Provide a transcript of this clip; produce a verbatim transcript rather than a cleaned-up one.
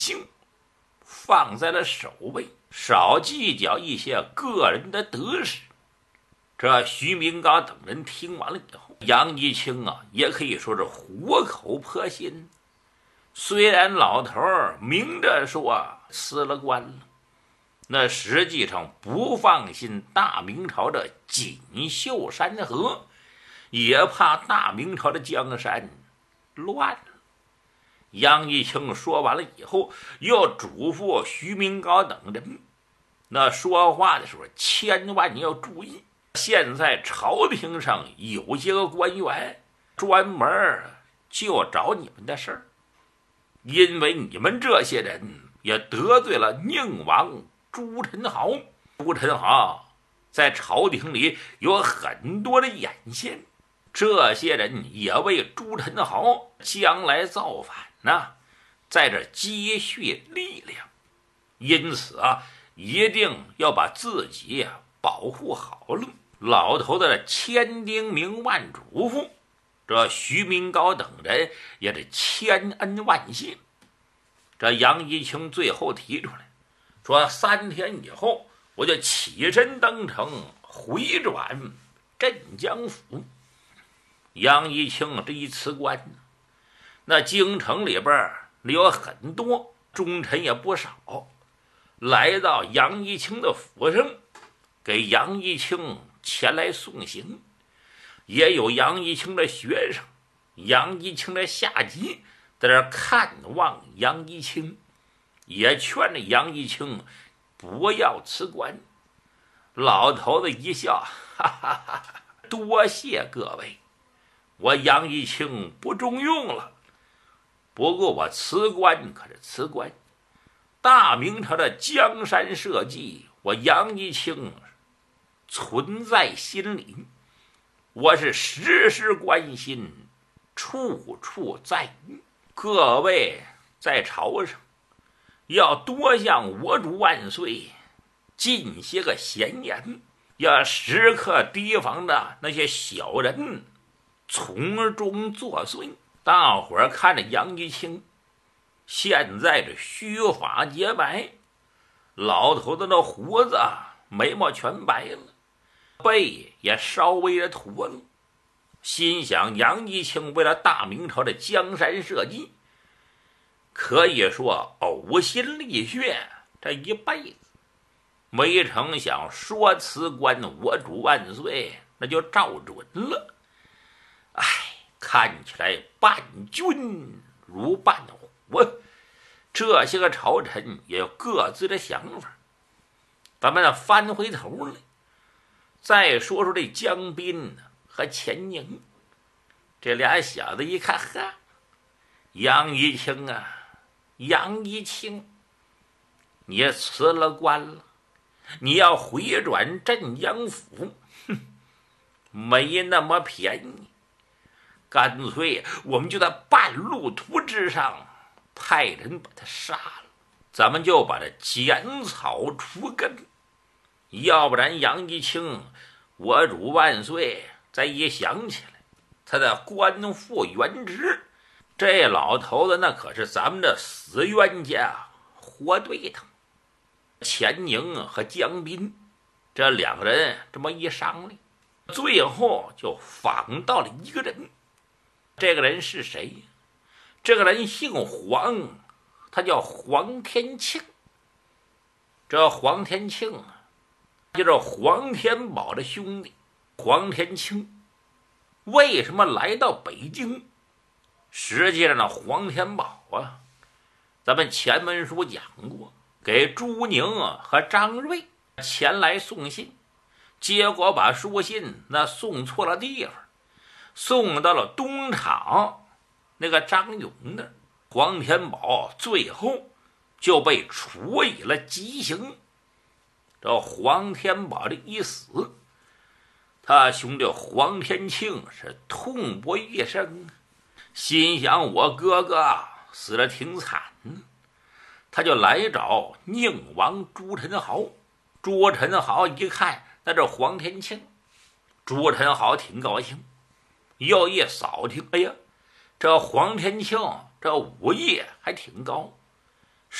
性放在了首位，少计较一些个人的得失。这徐明刚等人听完了以后，杨一清啊，也可以说是活口婆心。虽然老头儿明着说辞了官了，那实际上不放心大明朝的锦绣山河，也怕大明朝的江山乱了。杨一清说完了以后，又嘱咐徐明高等人，那说话的时候千万要注意。现在朝廷上有些个官员专门就找你们的事儿，因为你们这些人也得罪了宁王朱宸濠。朱宸濠在朝廷里有很多的眼线，这些人也为朱宸濠将来造反呢，在这积蓄力量。因此啊，一定要把自己啊保护好了。老头的千叮咛万嘱咐，这徐明高等人也是千恩万谢。这杨一清最后提出来说，三天以后我就起身登城，回转镇江府。杨一清这一辞官，那京城里边有很多忠臣也不少，来到杨一清的府上，给杨一清前来送行。也有杨一清的学生、杨一清的下级在这看望杨一清，也劝着杨一清不要辞官。老头子一笑，哈哈哈哈，多谢各位，我杨一清不中用了。不过我辞官可是辞官，大明朝的江山社稷，我杨一清存在心里，我是时时关心，处处在意。各位在朝上要多向我主万岁进些个闲言，要时刻提防着那些小人从中作祟。大伙儿看着杨一清现在这须发洁白，老头子的胡子眉毛全白了，背也稍微的驼了，心想杨一清为了大明朝的江山社稷，可以说呕心沥血这一辈子，没成想说辞官我主万岁那就照准了。哎，看起来伴君如伴虎，这些个朝臣也有各自的想法。咱们翻回头来再说说这江彬和钱宁。这俩小子一看，哈，杨一清啊，杨一清，你辞了官了，你要回转镇江府，哼，没那么便宜。干脆我们就在半路途之上派人把他杀了，咱们就把他剪草除根。要不然杨一清我主万岁再一想起来他的官复原职，这老头子那可是咱们的死冤家活对头。钱宁和江彬这两个人这么一商量，最后就访到了一个人。这个人是谁？这个人姓黄，他叫黄天庆。这黄天庆啊，就是黄天宝的兄弟。黄天庆为什么来到北京？实际上呢，黄天宝啊，咱们前文书讲过，给朱宁和张瑞前来送信，结果把书信那送错了地方，送到了东厂那个张勇那儿。黄天宝最后就被处以了极刑。这黄天宝的一死，他兄弟黄天庆是痛不欲生，心想我哥哥死得挺惨，他就来找宁王朱宸濠。朱宸濠一看那这黄天庆，朱宸濠挺高兴，又一扫听，哎呀，这黄天庆这武艺还挺高，